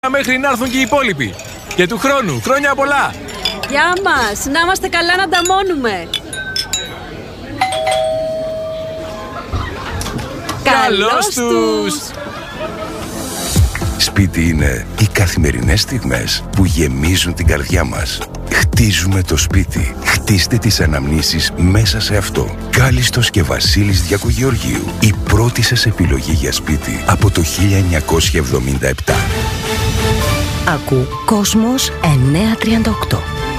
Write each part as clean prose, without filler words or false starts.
μέχρι να έρθουν και οι υπόλοιποι. Και του χρόνου, χρόνια πολλά! Γεια μας, να είμαστε καλά να ανταμώνουμε. Καλώς τους! Σπίτι είναι οι καθημερινές στιγμές που γεμίζουν την καρδιά μας. Χτίζουμε το σπίτι. Χτίστε τις αναμνήσεις μέσα σε αυτό. Κάλιστος και Βασίλης Διακογεωργίου. Η πρώτη σας επιλογή για σπίτι από το 1977. Ακού Κόσμος 938.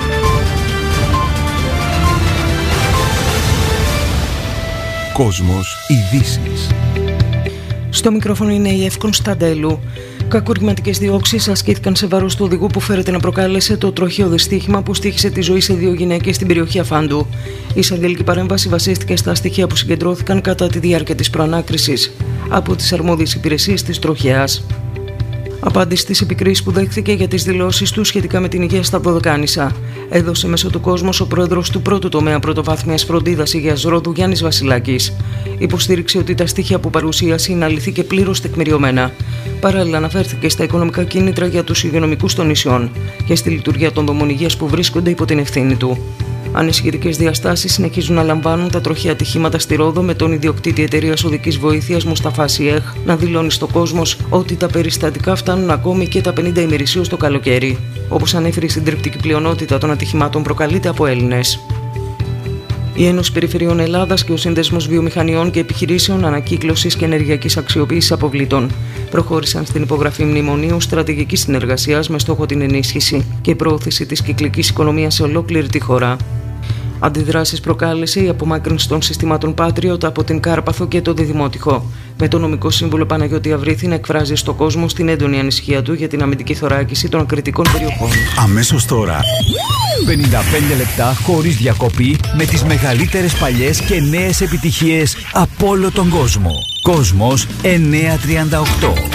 Κόσμος ειδήσεις. Στο μικρόφωνο είναι η Εύη Κωνσταντέλου. Κακουργηματικές διώξεις ασκήθηκαν σε βάρος του οδηγού που φέρεται να προκάλεσε το τροχαίο δυστύχημα που στοίχησε τη ζωή σε 2 γυναίκες στην περιοχή Αφάντου. Η εισαγγελική παρέμβαση βασίστηκε στα στοιχεία που συγκεντρώθηκαν κατά τη διάρκεια της προανάκρισης από τις αρμόδιες υπηρεσίες της τροχέας. Απάντηση στις επικρίσεις που δέχθηκε για τις δηλώσεις του σχετικά με την υγεία στα Δωδεκάνησα, έδωσε μέσω του Κόσμος ο πρόεδρος του πρώτου τομέα πρωτοβάθμιας φροντίδας υγείας Ρόδου, Γιάννης Βασιλάκης. Υποστήριξε ότι τα στοιχεία που παρουσίασε είναι αληθή και πλήρως τεκμηριωμένα. Παράλληλα, αναφέρθηκε στα οικονομικά κίνητρα για τους υγειονομικούς των νησιών και στη λειτουργία των δομών υγείας που βρίσκονται υπό την ευθύνη του. Ανησυχητικές διαστάσεις συνεχίζουν να λαμβάνουν τα τροχαία ατυχήματα στη Ρόδο, με τον ιδιοκτήτη εταιρείας οδικής βοήθειας Μουσταφά Σιέχ να δηλώνει στο Κόσμος ότι τα περιστατικά φτάνουν ακόμη και τα 50 ημερησίως το καλοκαίρι. Όπως ανέφερε, η συντριπτική πλειονότητα των ατυχημάτων προκαλείται από Έλληνες. Η Ένωση Περιφερειών Ελλάδας και ο Σύνδεσμος Βιομηχανιών και Επιχειρήσεων Ανακύκλωσης και Ενεργειακής Αξιοποίησης Αποβλήτων προχώρησαν στην υπογραφή μνημονίου στρατηγικής συνεργασίας με στόχο την ενίσχυση και προώθηση της κυκλικής οικονομίας σε ολόκληρη τη χώρα. Αντιδράσεις προκάλεσε η απομάκρυνση των συστημάτων Patriot από την Κάρπαθο και το Διδημότυχο, με τον νομικό σύμβουλο Παναγιώτη Αβρίθη να εκφράζει στο Κόσμο την έντονη ανησυχία του για την αμυντική θωράκιση των κριτικών περιοχών. Αμέσως τώρα, 55 λεπτά χωρίς διακοπή με τις μεγαλύτερες παλιές και νέες επιτυχίες από όλο τον κόσμο. Κόσμος 938.